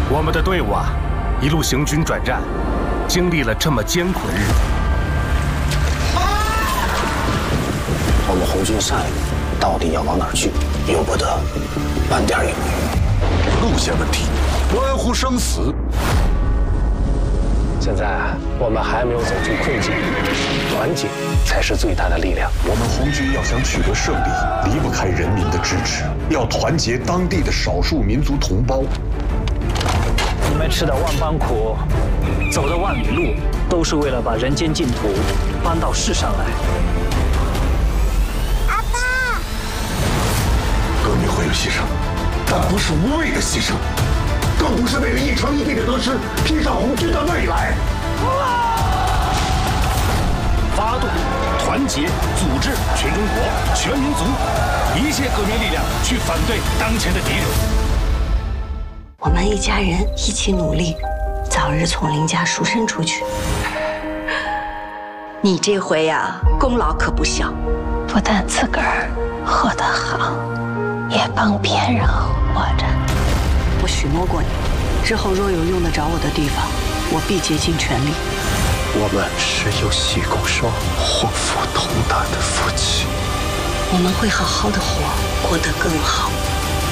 我们的队伍啊，一路行军转战，经历了这么艰苦的日子。 我们红军下一步到底要往哪儿去，由不得半点犹豫。 路线问题，关乎生死。 现在我们还没有走出困境，团结才是最大的力量。 我们红军要想取得胜利，离不开人民的支持，要团结当地的少数民族同胞。 你们吃的万般苦，走的万里路，都是为了把人间净土搬到世上来。 阿爸， 革命会有牺牲，但不是无谓的牺牲，更不是为了一城一地的得失拼上红军的未来。 发动、团结、组织全中国、全民族一切革命力量，去反对当前的敌人。 我们一家人一起努力，早日从林家赎身出去。你这回呀，功劳可不小， 不但自个儿活得好，也帮别人活着。 我许诺过你，之后若有用得着我的地方，我必竭尽全力。 我们是有喜共双、祸福同担的夫妻。 我们会好好的活，过得更好。